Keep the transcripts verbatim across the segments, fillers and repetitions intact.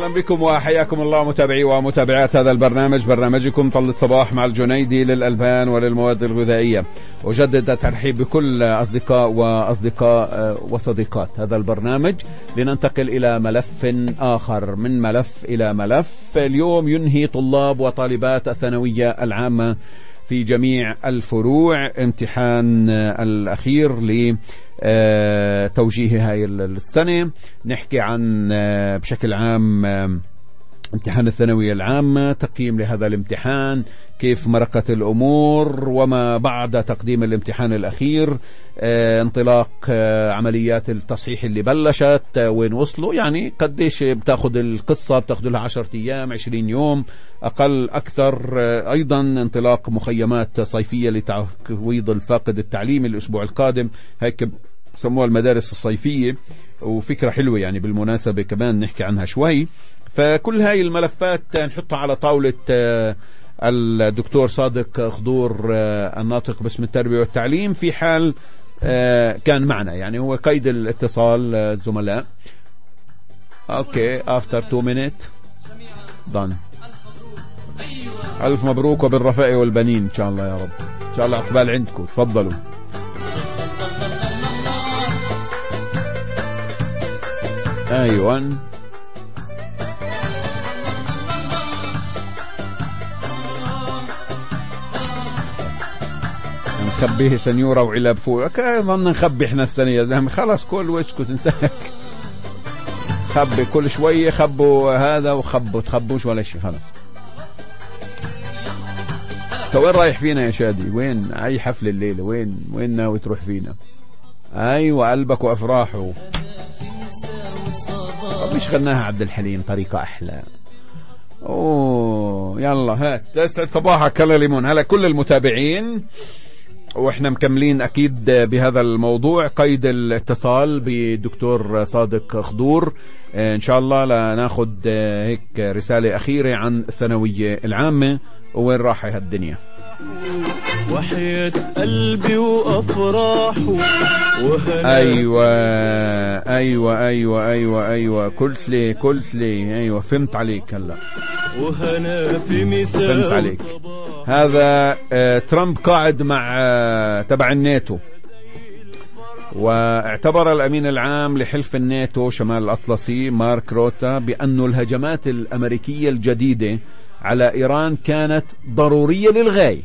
أهلا بكم وحياكم الله متابعي ومتابعات هذا البرنامج، برنامجكم طلة صباح مع الجنيدي للألبان وللمواد الغذائية. أجدد الترحيب بكل أصدقاء وأصدقاء وصديقات هذا البرنامج لننتقل إلى ملف آخر من ملف إلى ملف. اليوم ينهي طلاب وطالبات الثانوية العامة في جميع الفروع امتحان الأخير ل توجيه هاي السنة. نحكي عن بشكل عام امتحان الثانوية العامة، تقييم لهذا الامتحان، كيف مرقت الأمور وما بعد تقديم الامتحان الأخير، انطلاق عمليات التصحيح اللي بلشت، وين وصلوا، يعني قديش بتاخد القصة، بتاخد لها عشرة أيام، عشرين يوم أقل أكثر. أيضا انطلاق مخيمات صيفية لتعويض الفاقد التعليمي الأسبوع القادم، هيك سموها المدارس الصيفية، وفكرة حلوة يعني بالمناسبة كمان نحكي عنها شوي. فكل هاي الملفات نحطها على طاولة الدكتور صادق خضور الناطق باسم التربية والتعليم في حال كان معنا، يعني هو قيد الاتصال الزملاء. اوكي after two minutes done. ألف مبروك وبالرفاء والبنين إن شاء الله يا رب، إن شاء الله عقبال عندكم. تفضلوا. أيوة نخبيه سنيورة وعلب فوق، ظننا نخبي احنا السنة خلاص كل وجهكم تنساك، خبي كل شوية، خبوا هذا وخبوا تخبوش ولا شيء خلاص. وين رايح فينا يا شادي؟ وين اي حفل الليلة؟ وين وين ناوي تروح فينا؟ ايوه قلبك وافراحه. مش غناها عبد الحليم طريقة احلى. اوه يلا هات تسعد صباحك هلا ليمون. هلا كل المتابعين، واحنا مكملين اكيد بهذا الموضوع، قيد الاتصال بدكتور صادق خضور ان شاء الله لناخد هيك رسالة اخيرة عن الثانوية العامة وين راح هالدنيا. وحياة قلبي وافراحه ايوه ايوه ايوه ايوه ايوه كلسلي كلسلي ايوه فهمت عليك هلا وهنا في مساء فهمت عليك. هذا آه ترامب قاعد مع آه تبع الناتو، واعتبر الأمين العام لحلف الناتو شمال الأطلسي مارك روتا بأن الهجمات الأمريكية الجديدة على إيران كانت ضرورية للغاية.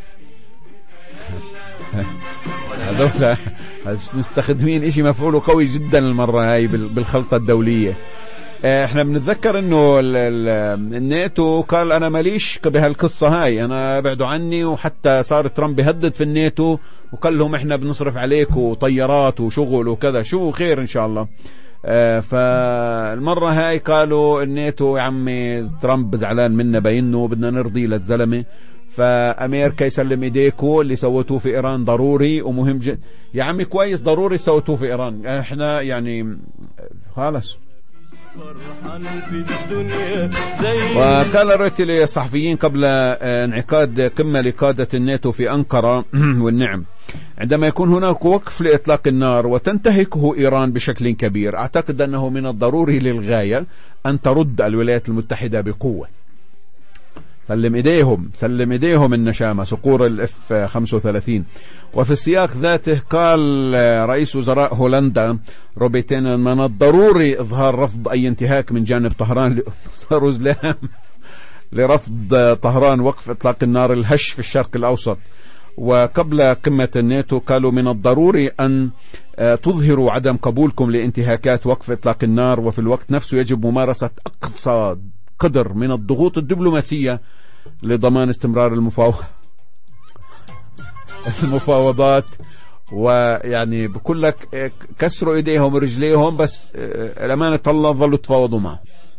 هذول مستخدمين اشي مفعوله قوي جدا المرة هاي بالخلطة الدولية. احنا بنتذكر انه الناتو قال انا ماليش بهالقصة هاي، انا ابعدوا عني، وحتى صار ترامب يهدد في الناتو وقال لهم احنا بنصرف عليكم طيارات وشغل وكذا، شو خير ان شاء الله. اه فالمرة هاي قالوا الناتو يا عمي ترامب زعلان منا بينه بدنا نرضي للزلمة، فأمريكا يسلم إيديكو، اللي سوتوه في إيران ضروري ومهم جدا. يا عمي كويس ضروري سوتوه في إيران، احنا يعني خلاص. وقال رويتي للصحفيين قبل انعقاد قمة لقادة الناتو في أنقرة والنعم، عندما يكون هناك وقف لإطلاق النار وتنتهكه إيران بشكل كبير، أعتقد أنه من الضروري للغاية أن ترد الولايات المتحدة بقوة. سلم إيديهم سلم إيديهم النشامة، صقور الاف خمسة وثلاثين. وفي السياق ذاته قال رئيس وزراء هولندا روبيتين من الضروري إظهار رفض أي انتهاك من جانب طهران لرزلام لرفض طهران وقف إطلاق النار الهش في الشرق الأوسط. وقبل قمة الناتو قالوا من الضروري أن تظهروا عدم قبولكم لانتهاكات وقف إطلاق النار، وفي الوقت نفسه يجب ممارسة أقصى قدر من الضغوط الدبلوماسية لضمان استمرار المفاوضات المفاوضات ويعني بقول لك كسروا ايديهم ورجليهم، بس الامانة الله ظلوا تفاوضوا معه.